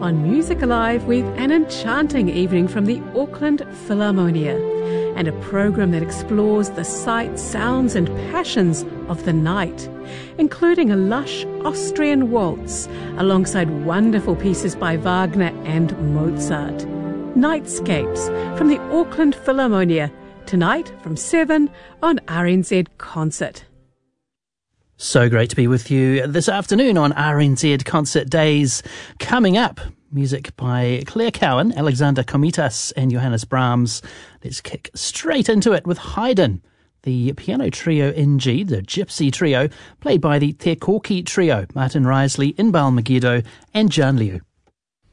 on Music Alive with an enchanting evening from the Auckland Philharmonia and a program that explores the sights, sounds and passions of the night, including a lush Austrian waltz alongside wonderful pieces by Wagner and Mozart. Nightscapes from the Auckland Philharmonia, tonight from 7 on RNZ Concert. So great to be with you this afternoon on RNZ Concert Days. Coming up, music by Claire Cowan, Alexander Komitas and Johannes Brahms. Let's kick straight into it with Haydn, the piano trio in G, the Gypsy Trio, played by the Te Koki Trio, Martin Risley, Inbal Megiddo and John Liu.